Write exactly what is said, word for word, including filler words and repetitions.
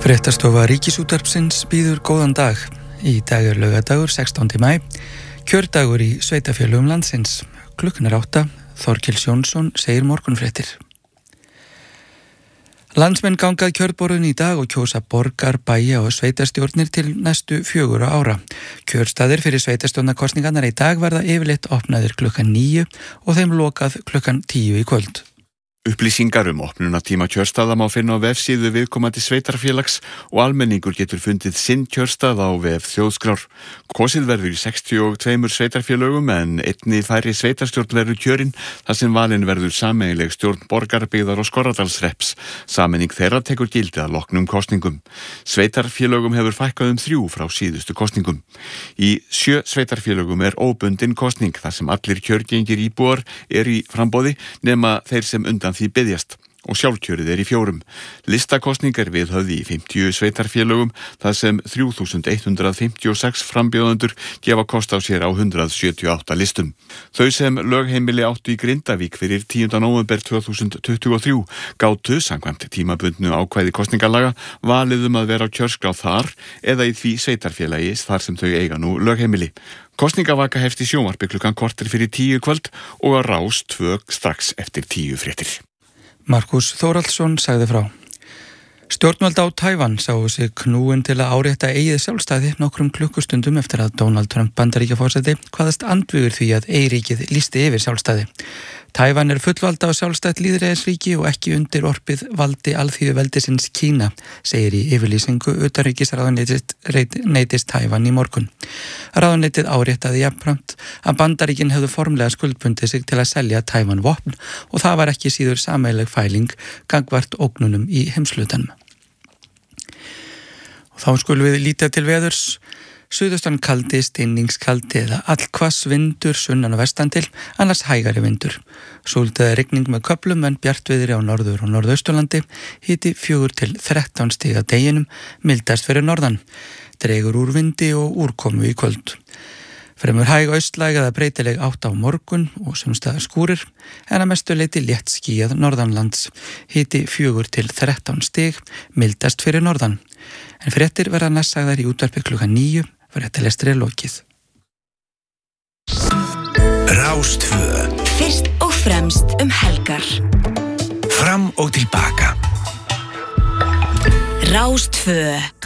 Fréttastofa Ríkisútvarpsins býður góðan dag. Í dag er laugadagur sextánda maí, kjördagur í sveitarfélögum landsins. Klukkan er átta, Þorkels Jónsson segir morgunfréttir. Landsmenn gangað kjörborðun í dag og kjósa borgar, bæja og sveitarstjórnir til næstu fjögurra ára. Kjörstaðir fyrir sveitarstjórnarkosningarnar í dag verða yfirleitt opnaðir klukkan níu og þeim lokað klukkan tíu í kvöld. Upplýsingar um opnunartíma kjörstaða má finna á vefsíðu viðkomandi sveitarfélags og almenningur getur fundið sinn kjörstað á vef þjóðskrár. Kosið verður í sextíu og tveimur sveitarfélögum en einni færri sveitarstjórn verður kjörin þar sem valin verður sameiginleg stjórn Borgarbyggðar og Skorradalshrepps. Sameining þeirra tekur gildi að loknum kosningum. Sveitarfélögum hefur fækkað um þrjú frá síðustu kosningum. Í sjö sveitarfélögum er óbundin kosning þar sem allir kjörgengir íbúar er í framboði nema þeir sem undan því biðjast og sjálfkjörið er í fjórum. Listakosning er viðhöfð í fimmtíu sveitarfélögum þar sem þrjú þúsund hundrað fimmtíu og sex frambjóðendur gefa kost á sér á hundrað sjötíu og átta listum. Þau sem lögheimili áttu í Grindavík fyrir tíunda nóvember tvö þúsund tuttugu og þrjú gátu samkvæmt tímabundnu ákvæði kosningalaga valið um að vera á kjörskrá þar eða í því sveitarfélagi þar sem þau eiga nú lögheimili. Kosningavaka hefst í sjónvarpi klukkan korter fyrir tíu kvöld og að Rás tvö strax eftir tíu fréttir. Markus Þórhallsson sagði frá. Stjórnvöld á Tævan sáu sig knúin til að árétta eigið sjálfstæði nokkrum klukkustundum eftir að Donald Trump Bandaríkjaforseti kvaðast andvígur því að eyríkið lýsti yfir sjálfstæði. Tævan er fullvalda og sjálfstætt lýðræðisríki og ekki undir orpið valdi alþýðuveldisins Kína, segir í yfirlýsingu utanríkisráðuneytis Tævan í morgun. Ráðuneytið áréttaði jafnframt að Bandaríkin hefðu formlega skuldbundið sig til að selja Tævan vopn og það var ekki síður sameiginleg fæling gagnvart ógnunum í heimshlutanum. Og þá skulum við líta til veðurs. Suðaustan kaldi, stinningskaldi eða allhvass vindur sunnan og vestan til, annars hægari vindur. Súldið rigning með köflum en bjartviðri á norður og norðausturlandi, hiti fjögur til þrettán stig að deginum, mildast fyrir norðan. Dregur úr vindi og úrkomu í kvöld. Fremur hæg austlæg eða breytileg átt á morgun og sumstaðar skúrir, en að mestu leyti létt skýjað norðanlands. Hiti fjögur til þrettán stig, mildast fyrir norðan. En fréttir verða næst sagðar í útvarpi klukkan níu, fréttalestri er lokið. Rás tvö. Fyrst og fremst um helgar. Fram og tilbaka. Rás tvö.